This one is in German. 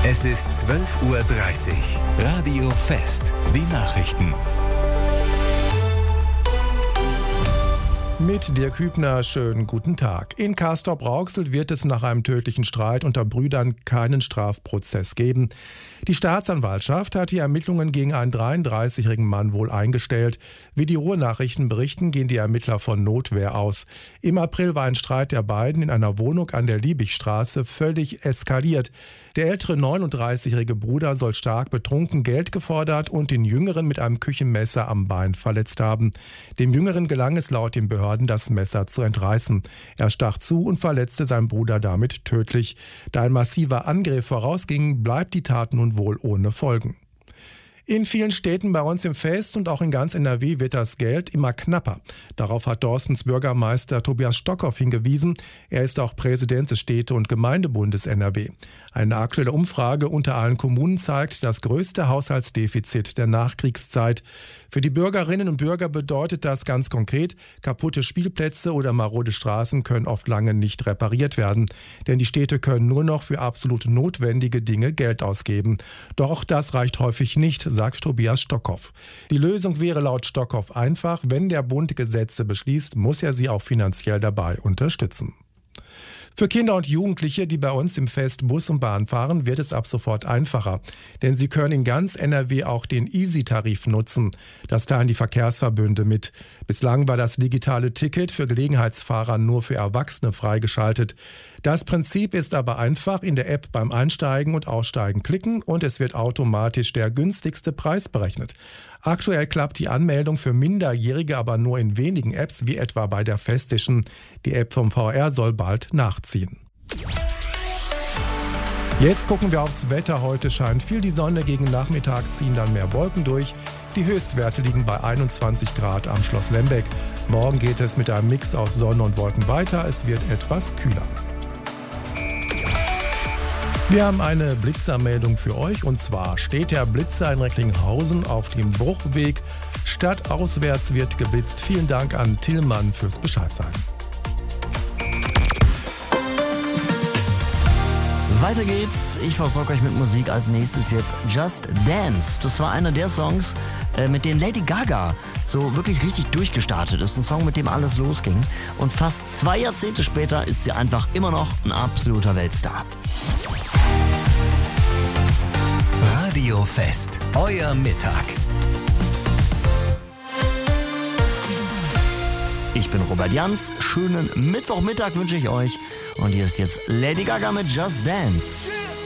Es ist 12:30 Uhr. Radio Fest. Die Nachrichten. Mit Dirk Hübner, schönen guten Tag. In Castrop-Rauxel wird es nach einem tödlichen Streit unter Brüdern keinen Strafprozess geben. Die Staatsanwaltschaft hat die Ermittlungen gegen einen 33-jährigen Mann wohl eingestellt. Wie die Ruhrnachrichten berichten, gehen die Ermittler von Notwehr aus. Im April war ein Streit der beiden in einer Wohnung an der Liebigstraße völlig eskaliert. Der ältere 39-jährige Bruder soll stark betrunken Geld gefordert und den Jüngeren mit einem Küchenmesser am Bein verletzt haben. Dem Jüngeren gelang es laut den Behörden, das Messer zu entreißen. Er stach zu und verletzte seinen Bruder damit tödlich. Da ein massiver Angriff vorausging, bleibt die Tat nun wohl ohne Folgen. In vielen Städten bei uns im Fest und auch in ganz NRW wird das Geld immer knapper. Darauf hat Dorstens Bürgermeister Tobias Stockhoff hingewiesen. Er ist auch Präsident des Städte- und Gemeindebundes NRW. Eine aktuelle Umfrage unter allen Kommunen zeigt das größte Haushaltsdefizit der Nachkriegszeit. Für die Bürgerinnen und Bürger bedeutet das ganz konkret, kaputte Spielplätze oder marode Straßen können oft lange nicht repariert werden. Denn die Städte können nur noch für absolut notwendige Dinge Geld ausgeben. Doch auch das reicht häufig nicht, sagt Tobias Stockhoff. Die Lösung wäre laut Stockhoff einfach: Wenn der Bund Gesetze beschließt, muss er sie auch finanziell dabei unterstützen. Für Kinder und Jugendliche, die bei uns im Fest Bus und Bahn fahren, wird es ab sofort einfacher. Denn sie können in ganz NRW auch den Easy-Tarif nutzen. Das teilen die Verkehrsverbünde mit. Bislang war das digitale Ticket für Gelegenheitsfahrer nur für Erwachsene freigeschaltet. Das Prinzip ist aber einfach: In der App beim Einsteigen und Aussteigen klicken und es wird automatisch der günstigste Preis berechnet. Aktuell klappt die Anmeldung für Minderjährige aber nur in wenigen Apps, wie etwa bei der Festischen. Die App vom VR soll bald nachziehen. Jetzt gucken wir aufs Wetter. Heute scheint viel die Sonne, gegen Nachmittag ziehen dann mehr Wolken durch. Die Höchstwerte liegen bei 21 Grad am Schloss Lembeck. Morgen geht es mit einem Mix aus Sonne und Wolken weiter. Es wird etwas kühler. Wir haben eine Blitzermeldung für euch, und zwar steht der Blitzer in Recklinghausen auf dem Bruchweg. Stadtauswärts wird geblitzt. Vielen Dank an Tillmann fürs Bescheidsagen. Weiter geht's. Ich versorge euch mit Musik. Als nächstes jetzt Just Dance. Das war einer der Songs, mit dem Lady Gaga so wirklich richtig durchgestartet ist. Ein Song, mit dem alles losging. Und fast 2 Jahrzehnte später ist sie einfach immer noch ein absoluter Weltstar. Radio Fest. Euer Mittag. Ich bin Robert Jans. Schönen Mittwochmittag wünsche ich euch. Und hier ist jetzt Lady Gaga mit Just Dance.